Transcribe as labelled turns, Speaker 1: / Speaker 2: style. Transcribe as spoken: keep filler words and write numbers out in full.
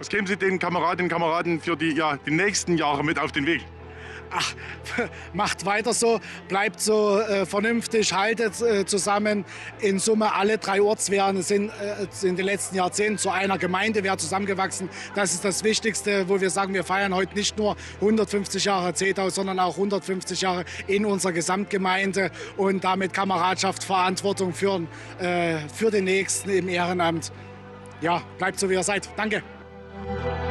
Speaker 1: Was geben Sie den Kameradinnen und Kameraden für die, ja, die nächsten Jahre mit auf den Weg?
Speaker 2: Ach, macht weiter so, bleibt so äh, vernünftig, haltet äh, zusammen. In Summe alle drei Ortswehren sind äh, in den letzten Jahrzehnten zu einer Gemeindewehr zusammengewachsen. Das ist das Wichtigste, wo wir sagen, wir feiern heute nicht nur hundertfünfzig Jahre Zetau, sondern auch hundertfünfzig Jahre in unserer Gesamtgemeinde und damit Kameradschaft, Verantwortung für, äh, für den Nächsten im Ehrenamt. Ja, bleibt so, wie ihr seid. Danke.